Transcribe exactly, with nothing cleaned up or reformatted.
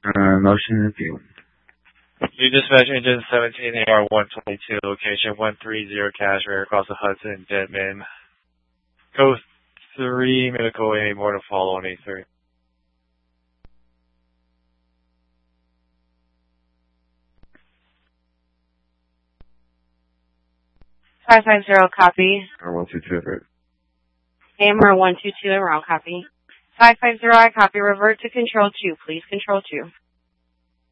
Uh, motion review. New dispatch engine seventeen A R one twenty-two, location one thirty Cashmere, across the Hudson, Denman. Go three, medical A, more to follow on A three. five five zero, copy. R one two two, right? A M R one two two, and wrong, copy. five five zero, I copy. Revert to control two, please. Control two.